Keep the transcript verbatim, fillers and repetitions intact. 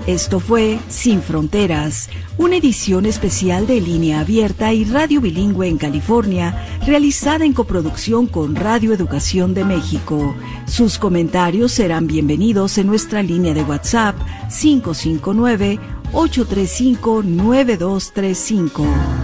Esto fue Sin Fronteras, una edición especial de Línea Abierta y Radio Bilingüe en California, realizada en coproducción con Radio Educación de México. Sus comentarios serán bienvenidos en nuestra línea de WhatsApp cinco cinco nueve, ocho tres cinco, nueve dos tres cinco.